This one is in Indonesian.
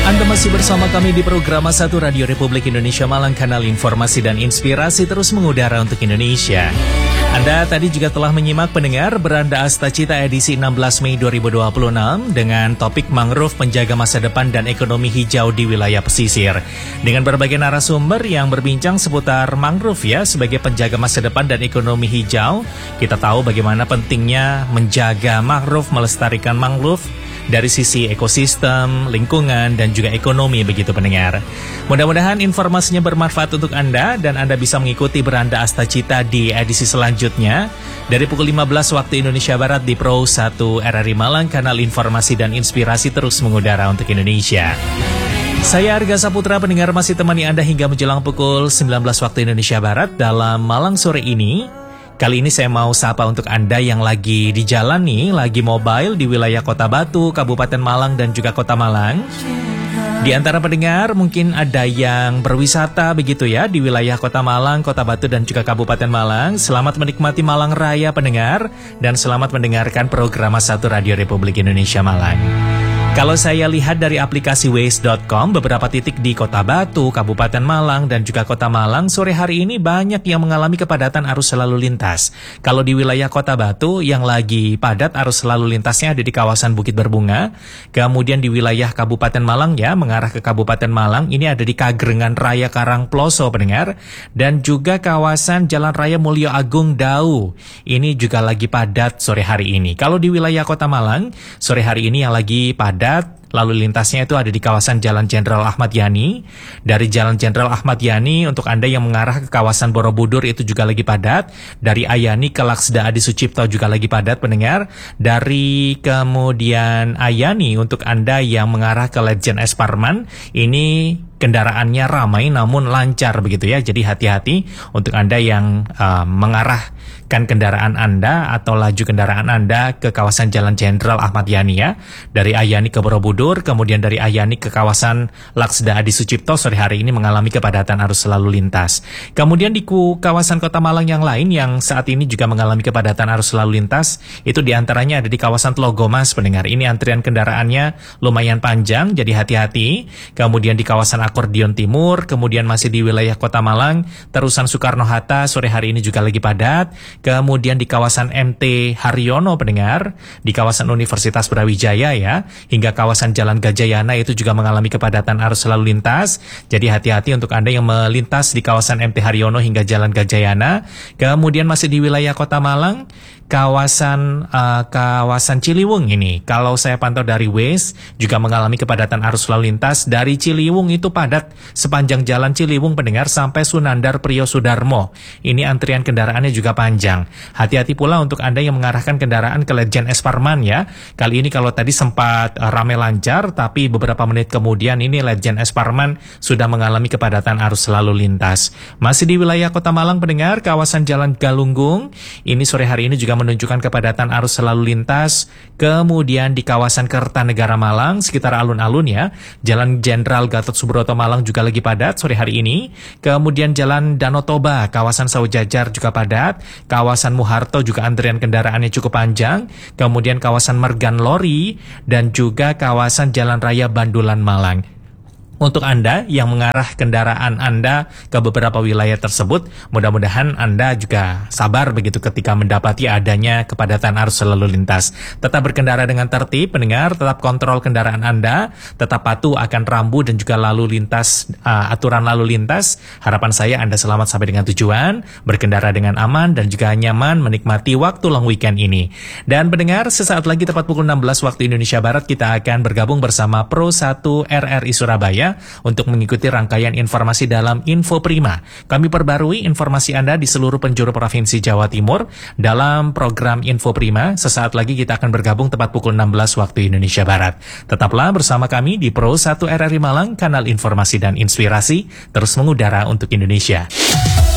Anda masih bersama kami di program Satu Radio Republik Indonesia Malang, kanal informasi dan inspirasi terus mengudara untuk Indonesia. Anda tadi juga telah menyimak pendengar Beranda Astacita edisi 16 Mei 2026 dengan topik mangrove penjaga masa depan dan ekonomi hijau di wilayah pesisir. Dengan berbagai narasumber yang berbincang seputar mangrove ya sebagai penjaga masa depan dan ekonomi hijau. Kita tahu bagaimana pentingnya menjaga mangrove, melestarikan mangrove dari sisi ekosistem, lingkungan, dan juga ekonomi begitu pendengar. Mudah-mudahan informasinya bermanfaat untuk Anda dan Anda bisa mengikuti Beranda Astacita di edisi selanjutnya dari pukul 15 waktu Indonesia Barat di Pro 1 RRI Malang, kanal informasi dan inspirasi terus mengudara untuk Indonesia. Saya Arga Saputra, pendengar masih temani Anda hingga menjelang pukul 19 waktu Indonesia Barat dalam Malang sore ini. Kali ini saya mau sapa untuk Anda yang lagi di jalan nih, lagi mobile di wilayah Kota Batu, Kabupaten Malang dan juga Kota Malang. Di antara pendengar mungkin ada yang berwisata begitu ya di wilayah Kota Malang, Kota Batu dan juga Kabupaten Malang. Selamat menikmati Malang Raya pendengar dan selamat mendengarkan program Satu Radio Republik Indonesia Malang. Kalau saya lihat dari aplikasi Waze.com, beberapa titik di Kota Batu, Kabupaten Malang, dan juga Kota Malang, sore hari ini banyak yang mengalami kepadatan arus lalu lintas. Kalau di wilayah Kota Batu, yang lagi padat arus lalu lintasnya ada di kawasan Bukit Berbunga. Kemudian di wilayah Kabupaten Malang ya, mengarah ke Kabupaten Malang, ini ada di Kagrengan Raya Karangploso, pendengar. Dan juga kawasan Jalan Raya Mulyo Agung Dau. Ini juga lagi padat sore hari ini. Kalau di wilayah Kota Malang, sore hari ini yang lagi padat, lalu lintasnya itu ada di kawasan Jalan Jenderal Ahmad Yani. Dari Jalan Jenderal Ahmad Yani untuk Anda yang mengarah ke kawasan Borobudur itu juga lagi padat. Dari Ayani ke Laksda Adi Sucipto juga lagi padat pendengar. Dari kemudian Ayani untuk Anda yang mengarah ke Ledjen S. Parman, ini kendaraannya ramai namun lancar begitu ya. Jadi hati-hati untuk Anda yang mengarahkan kendaraan Anda atau laju kendaraan Anda ke kawasan Jalan Jenderal Ahmad Yani ya. Dari Ayani ke Borobudur, kemudian dari Ayani ke kawasan Laksda Adi Sucipto sore hari ini mengalami kepadatan arus lalu lintas. Kemudian di kawasan Kota Malang yang lain yang saat ini juga mengalami kepadatan arus lalu lintas, itu diantaranya ada di kawasan Tlogomas pendengar. Ini antrian kendaraannya lumayan panjang, jadi hati-hati. Kemudian di kawasan Akordion Timur, kemudian masih di wilayah Kota Malang, terusan Soekarno-Hatta sore hari ini juga lagi padat. Kemudian di kawasan MT Haryono pendengar, di kawasan Universitas Brawijaya ya, hingga kawasan Jalan Gajayana itu juga mengalami kepadatan arus lalu lintas. Jadi hati-hati untuk Anda yang melintas di kawasan MT Haryono hingga Jalan Gajayana. Kemudian masih di wilayah Kota Malang, kawasan Ciliwung ini, kalau saya pantau dari Waze juga mengalami kepadatan arus lalu lintas. Dari Ciliwung itu padat sepanjang Jalan Ciliwung pendengar sampai Sunandar Priyo Sudarmo. Ini antrian kendaraannya juga panjang. Hati-hati pula untuk Anda yang mengarahkan kendaraan ke Ledjen S. Parman ya. Kali ini kalau tadi sempat ramai lancar, tapi beberapa menit kemudian ini Ledjen S. Parman sudah mengalami kepadatan arus lalu lintas. Masih di wilayah Kota Malang pendengar, kawasan Jalan Galunggung, ini sore hari ini juga menunjukkan kepadatan arus lalu lintas. Kemudian di kawasan Kertanegara Malang, sekitar alun-alun ya, Jalan Jenderal Gatot Subroto Malang juga lagi padat sore hari ini. Kemudian Jalan Danau Toba, kawasan Saujajar juga padat. Kawasan Muharto juga antrian kendaraannya cukup panjang. Kemudian kawasan Mergan Lori dan juga kawasan Jalan Raya Bandulan Malang. Untuk Anda yang mengarah kendaraan Anda ke beberapa wilayah tersebut, mudah-mudahan Anda juga sabar begitu ketika mendapati adanya kepadatan arus lalu lintas. Tetap berkendara dengan tertib, pendengar, tetap kontrol kendaraan Anda, tetap patuh akan rambu dan juga lalu lintas, aturan lalu lintas. Harapan saya Anda selamat sampai dengan tujuan, berkendara dengan aman dan juga nyaman menikmati waktu long weekend ini. Dan pendengar, sesaat lagi tepat pukul 16 waktu Indonesia Barat kita akan bergabung bersama Pro 1 RRI Surabaya untuk mengikuti rangkaian informasi dalam Info Prima. Kami perbarui informasi Anda di seluruh penjuru Provinsi Jawa Timur dalam program Info Prima. Sesaat lagi kita akan bergabung tepat pukul 16 waktu Indonesia Barat. Tetaplah bersama kami di Pro 1 RRI Malang, kanal informasi dan inspirasi terus mengudara untuk Indonesia.